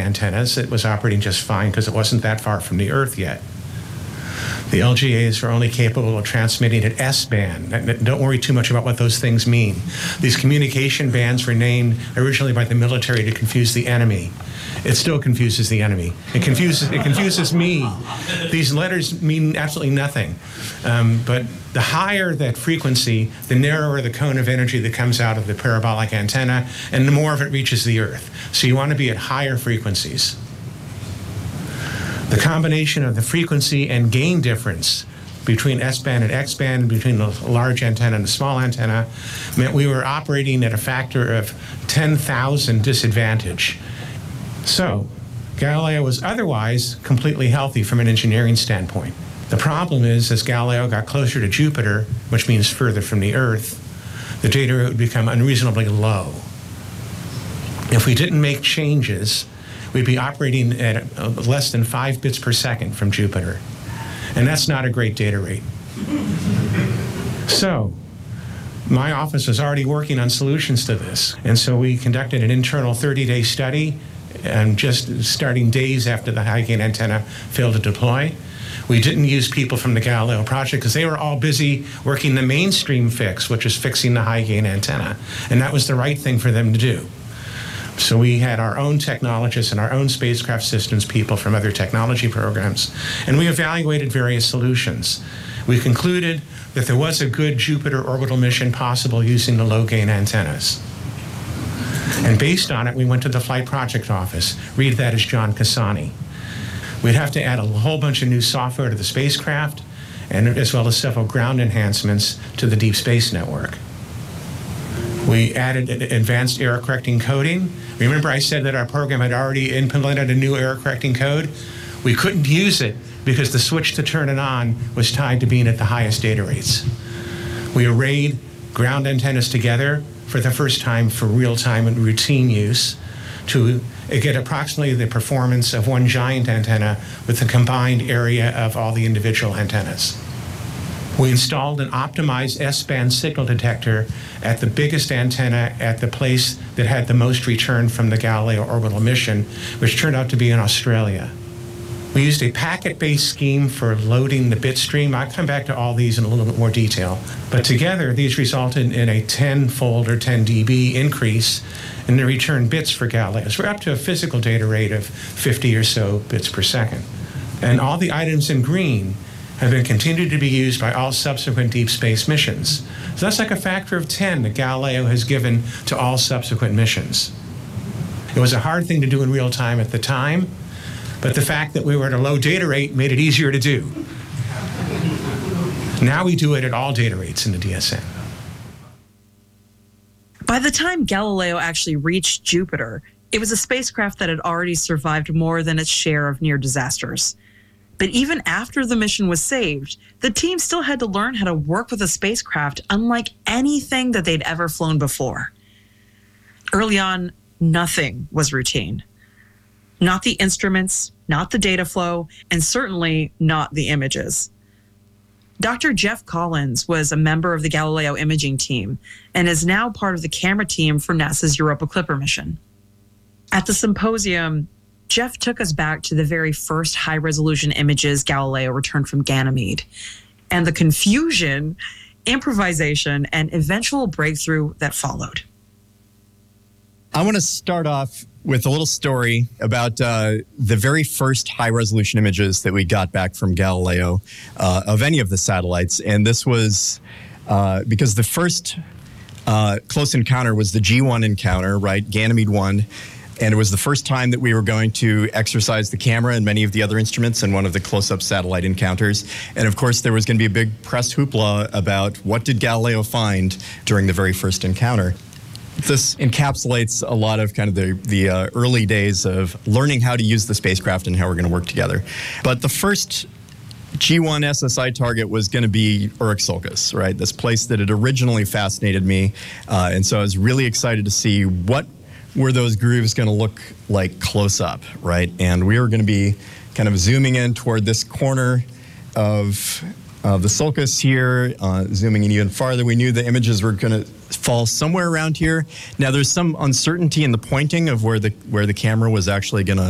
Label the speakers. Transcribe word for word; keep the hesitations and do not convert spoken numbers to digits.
Speaker 1: antennas, it was operating just fine because it wasn't that far from the Earth yet. The L G As are only capable of transmitting at S-band. Don't worry too much about what those things mean. These communication bands were named originally by the military to confuse the enemy. It still confuses the enemy. It confuses, it confuses me. These letters mean absolutely nothing. Um, but the higher that frequency, the narrower the cone of energy that comes out of the parabolic antenna, and the more of it reaches the Earth. So you want to be at higher frequencies. The combination of the frequency and gain difference between S-band and X-band, between the large antenna and the small antenna, meant we were operating at a factor of ten thousand disadvantage. So Galileo was otherwise completely healthy from an engineering standpoint. The problem is, as Galileo got closer to Jupiter, which means further from the Earth, the data rate would become unreasonably low. If we didn't make changes, we'd be operating at less than five bits per second from Jupiter. And that's not a great data rate. So my office was already working on solutions to this. And so we conducted an internal thirty-day study, and just starting days after the high gain antenna failed to deploy. We didn't use people from the Galileo project because they were all busy working the mainstream fix, which is fixing the high gain antenna. And that was the right thing for them to do. So we had our own technologists and our own spacecraft systems people from other technology programs, and we evaluated various solutions. We concluded that there was a good Jupiter orbital mission possible using the low gain antennas. And based on it, we went to the Flight Project Office. Read that as John Cassani. We'd have to add a whole bunch of new software to the spacecraft, and as well as several ground enhancements to the Deep Space Network. We added advanced error correcting coding. Remember I said that our program had already implemented a new error correcting code? We couldn't use it because the switch to turn it on was tied to being at the highest data rates. We arrayed ground antennas together for the first time for real-time and routine use to get approximately the performance of one giant antenna with the combined area of all the individual antennas. We installed an optimized S-band signal detector at the biggest antenna at the place that had the most return from the Galileo orbital mission, which turned out to be in Australia. We used a packet-based scheme for loading the bit stream. I'll come back to all these in a little bit more detail. But together, these resulted in a ten-fold or ten D B increase in the return bits for Galileo. So we're up to a physical data rate of fifty or so bits per second. And all the items in green have been continued to be used by all subsequent deep space missions. So that's like a factor of ten that Galileo has given to all subsequent missions. It was a hard thing to do in real time at the time, but the fact that we were at a low data rate made it easier to do. Now we do it at all data rates in the D S N.
Speaker 2: By the time Galileo actually reached Jupiter, it was a spacecraft that had already survived more than its share of near disasters. But even after the mission was saved, the team still had to learn how to work with a spacecraft unlike anything that they'd ever flown before. Early on, nothing was routine. Not the instruments, not the data flow, and certainly not the images. Doctor Jeff Collins was a member of the Galileo imaging team and is now part of the camera team for NASA's Europa Clipper mission. At the symposium, Jeff took us back to the very first high-resolution images Galileo returned from Ganymede, and the confusion, improvisation, and eventual breakthrough that followed.
Speaker 3: I want to start off with a little story about uh, the very first high-resolution images that we got back from Galileo uh, of any of the satellites. And this was uh, because the first uh, close encounter was the G one encounter, right, Ganymede one. And it was the first time that we were going to exercise the camera and many of the other instruments in one of the close-up satellite encounters. And of course, there was going to be a big press hoopla about what did Galileo find during the very first encounter. This encapsulates a lot of kind of the, the uh, early days of learning how to use the spacecraft and how we're going to work together. But the first G one S S I target was going to be Urix-Sulcus, right? This place that had originally fascinated me. Uh, and so I was really excited to see what were those grooves going to look like close up, right? And we were going to be kind of zooming in toward this corner of uh, the sulcus here, uh, zooming in even farther. We knew the images were going to fall somewhere around here. Now, there's some uncertainty in the pointing of where the where the camera was actually going to